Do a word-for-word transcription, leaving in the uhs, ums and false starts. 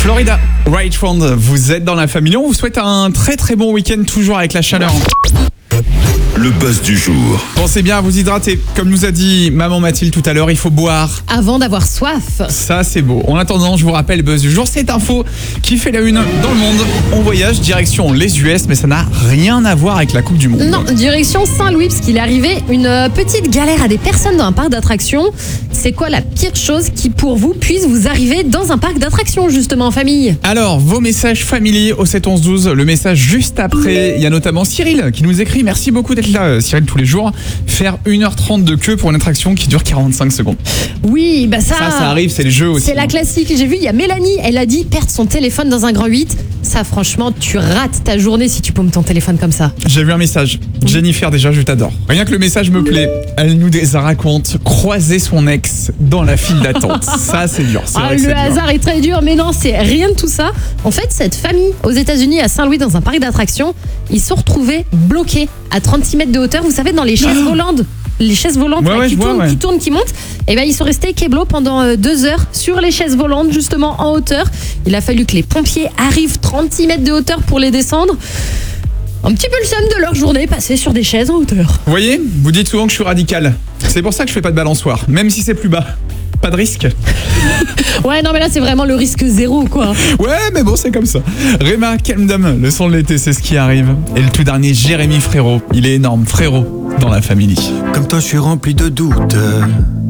Florida, Right Round, vous êtes dans la famille. On vous souhaite un très très bon week-end, toujours avec la chaleur. Le buzz du jour. Pensez bien à vous hydrater. Comme nous a dit maman Mathilde tout à l'heure, il faut boire. Avant d'avoir soif. Ça, c'est beau. En attendant, je vous rappelle, buzz du jour, cette info qui fait la une dans le monde. On voyage direction les U S, mais ça n'a rien à voir avec la Coupe du Monde. Non, direction Saint-Louis, parce qu'il est arrivé une petite galère à des personnes dans un parc d'attractions. C'est quoi la pire chose qui, pour vous, puisse vous arriver dans un parc d'attractions, justement, en famille? Alors, vos messages familiers au sept onze douze, le message juste après, il y a notamment Cyril qui nous écrit « Merci beaucoup d'être là, Cyril, tous les jours. Faire une heure trente de queue pour une attraction qui dure quarante-cinq secondes. » Oui, bah ça... Ça, ça arrive, c'est le jeu aussi. C'est la classique. J'ai vu, il y a Mélanie, elle a dit perdre son téléphone dans un grand huit. Ça, franchement, tu rates ta journée si tu paumes ton téléphone comme ça. J'ai vu un message. Jennifer, déjà, je t'adore. Rien que le message me plaît. Elle nous raconte croiser son ex dans la file d'attente. Ça, c'est dur. C'est Ah, vrai que le c'est dur. hasard est très dur, mais non, c'est rien de tout ça. En fait, cette famille aux États-Unis, à Saint-Louis, dans un parc d'attractions, ils se sont retrouvés bloqués à trente-six mètres de hauteur. Vous savez, dans les chaises volantes. Les chaises volantes Ouais, là, ouais, qui, je vois, tournent, ouais. qui tournent, qui montent. Et ben ils sont restés keblo pendant euh, deux heures sur les chaises volantes, justement en hauteur. Il a fallu que les pompiers arrivent trente-six mètres de hauteur pour les descendre. Un petit peu le seum de leur journée passée sur des chaises en hauteur. Vous voyez, vous dites souvent que je suis radical. C'est pour ça que je fais pas de balançoire, même si c'est plus bas. Pas de risque. Ouais, non mais là c'est vraiment le risque zéro quoi. Ouais, mais bon, c'est comme ça. Réma, calme dame, le son de l'été, c'est ce qui arrive. Et le tout dernier, Jérémy Frérot. Il est énorme, frérot, dans la famille. Comme toi, je suis rempli de doutes.